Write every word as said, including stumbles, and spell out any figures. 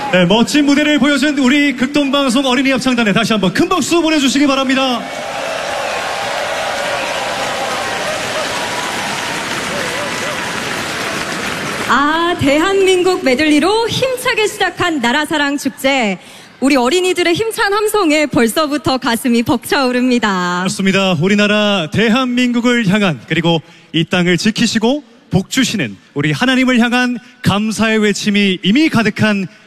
네, 멋진 무대를 보여준 우리 극동방송 어린이 합창단에 다시 한번 큰 박수 보내주시기 바랍니다. 아, 대한민국 메들리로 힘차게 시작한 나라사랑 축제. 우리 어린이들의 힘찬 함성에 벌써부터 가슴이 벅차오릅니다. 그렇습니다. 우리나라 대한민국을 향한, 그리고 이 땅을 지키시고 복 주시는 우리 하나님을 향한 감사의 외침이 이미 가득한